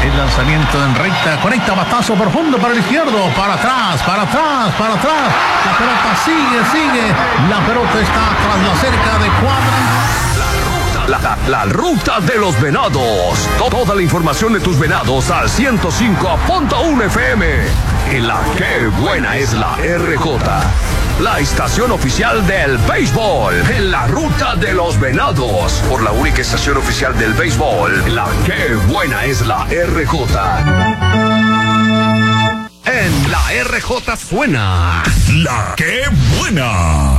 El lanzamiento en recta, conecta batazo profundo para el izquierdo, para atrás, para atrás, para atrás. La pelota sigue. La pelota está tras la cerca de cuadra. La ruta de los venados. Toda la información de tus venados al 105.1 FM. En la que buena es la RJ. La estación oficial del béisbol. En la ruta de los venados. Por la única estación oficial del béisbol. La que buena es la RJ. En la RJ suena. La que buena.